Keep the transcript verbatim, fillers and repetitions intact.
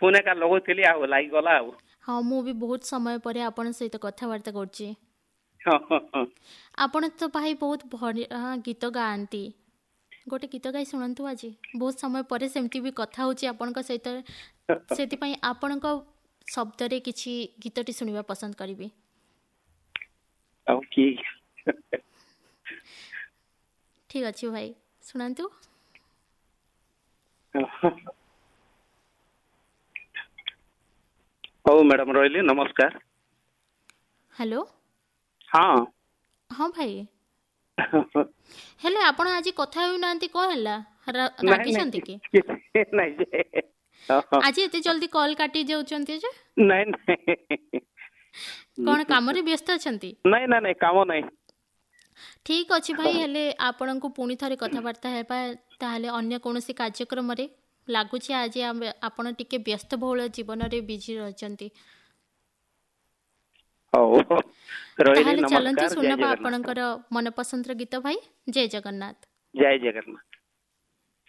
Phone एका लगौଥିଲି ଆଉ ଲାଗିଗଲା ଆଉ। ହଁ ମୁଁ ବି ବହୁତ ସମୟ ପରେ ଆପଣଙ୍କ ସହିତ କଥାବାର୍ତ୍ତା କରୁଛି। ହଁ ହଁ ହଁ ଆପଣ ତ ଭାଇ ବହୁତ ବଢ଼ିଆ ଗୀତ ଗାଆନ୍ତି। ଗୋଟେ ଗୀତ ଗାଇ ଶୁଣନ୍ତୁ ଆଜି। ବହୁତ ସମୟ ପରେ ସେମିତି ବି କଥା ହେଉଛି ଆପଣଙ୍କ ସହିତ, ସେଥିପାଇଁ ଆପଣଙ୍କ ଶବ୍ଦରେ କିଛି ଗୀତଟି ଶୁଣିବା ପସନ୍ଦ କରିବି। ଆଉ କି ଠିକ୍ ଅଛି ଭାଇ, ଶୁଣାନ୍ତୁ। ହଉ ମ୍ୟାଡ଼ାମ ରହିଲି, ନମସ୍କାର। ହ୍ୟାଲୋ। ହଁ ହଁ ଭାଇ, ହେଲେ ଆପଣ ଆଜି କଥା ହେଉନାହାନ୍ତି, କ'ଣ ହେଲା? ରା- ନାଇଁ ନାଇଁ ରାଗିଛନ୍ତି କି? କିଛି ନାଇଁ ଯେ ହଁ, ହଁ। ଆଜି ଏତେ ଜଲ୍ଦି କଲ୍ କାଟି ଯାଉଛନ୍ତି ଯେ, ନାଇଁ ନାଇଁ କ'ଣ କାମରେ ବ୍ୟସ୍ତ ଅଛନ୍ତି? ନାଇଁ ନାଇଁ ନାଇଁ କାମ ନାଇଁ। ଠିକ୍ ଅଛି ଭାଇ, ହେଲେ ଆପଣଙ୍କୁ ପୁଣି ଥରେ କଥାବାର୍ତ୍ତା ହେବା ତାହେଲେ ଅନ୍ୟ କୌଣସି କାର୍ଯ୍ୟକ୍ରମରେ। ଲାଗୁଛି ଆଜି ଆମେ- ଆପଣ ଟିକେ ବ୍ୟସ୍ତବହୁଳ ଜୀବନରେ ବିଜି ରହିଛନ୍ତି। ହଉ ରହିଲି, ତାହେଲେ ଚାଲନ୍ତୁ ନମସ୍କାର, ଜୟ ଶୁଣବା ଜଗନ୍ନାଥ। ଆପଣଙ୍କର ମନପସନ୍ଦର ଗୀତ ଭାଇ। ଜୟ ଜଗନ୍ନାଥ। ଜୟ ଜଗନ୍ନାଥ।